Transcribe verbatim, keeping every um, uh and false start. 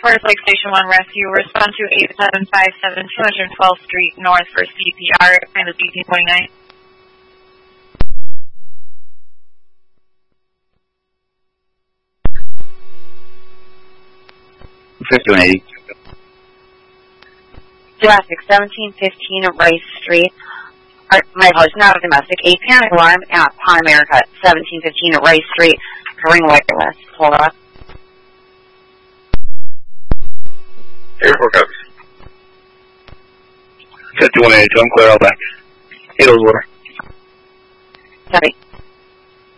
Airport Lake Station one Rescue. Respond to eight seven five seven two hundred twelfth Street North for C P R and the D P twenty-nine. fifty-one eighty. Domestic, seventeen fifteen Rice Street. Or, my apologies, not a domestic. A panic alarm at Pan America, seventeen fifteen Rice Street. Covering wireless. Hold on. Airport copies. fifty-one eighty-two, I'm clear all back. eight oh water.